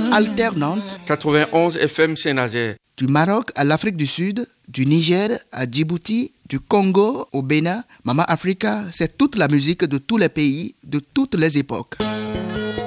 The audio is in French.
alternante 91 FM Saint-Nazaire. du Maroc à l'Afrique du Sud, du Niger à Djibouti, du Congo au Bénin. Mama Africa, c'est toute la musique de tous les pays, de toutes les époques.